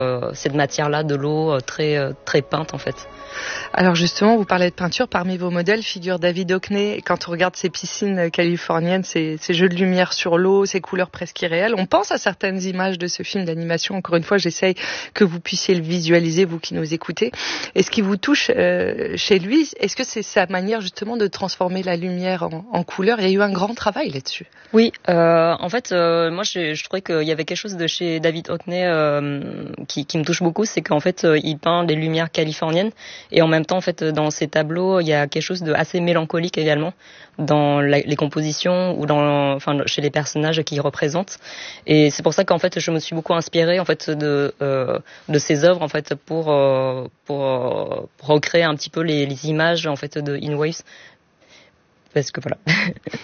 cette matière-là, de l'eau très peinte en fait. Alors justement, vous parlez de peinture, parmi vos modèles figure David Hockney. Et quand on regarde ces piscines californiennes, ces jeux de lumière sur l'eau, ces couleurs presque irréelles, on pense à certaines images de ce film d'animation. Encore une fois, j'essaye que vous puissiez le visualiser, vous qui nous écoutez. Et ce qui vous touche chez lui, est-ce que c'est sa manière justement de transformer la lumière en couleur? Il y a eu un grand travail là-dessus. Oui, en fait, moi je trouvais qu'il y avait quelque chose de chez David Hockney qui me touche beaucoup, c'est qu'en fait il peint des lumières californiennes et en même temps en fait dans ses tableaux il y a quelque chose de assez mélancolique également dans les compositions ou chez les personnages qu'il représente. Et c'est pour ça qu'en fait je me suis beaucoup inspirée en fait de ses œuvres en fait pour recréer un petit peu les images en fait de In Waves, parce que voilà.